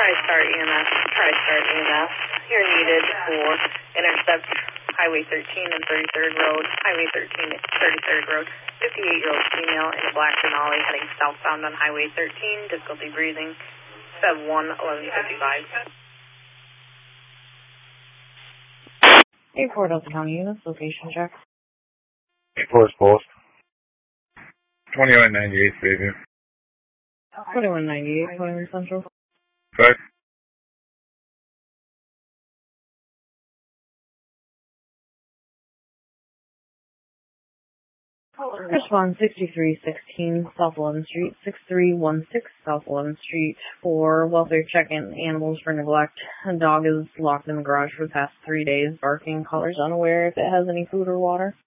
TriStar EMS. TriStar EMS. You're needed for intercept Highway 13 and 33rd Road. Highway 13 and 33rd Road. 58-year-old female in a black Denali heading southbound on Highway 13. Difficulty breathing. Sub 1, 1155. Airport Delta County units, location check. Airport Post. 2198 Savior. 2198, Pioneer Central. Correct. Respond 6316 South 11th Street, 6316 South 11th Street for welfare check-in, animals for neglect. A dog is locked in the garage for the past 3 days, barking, caller's unaware if it has any food or water.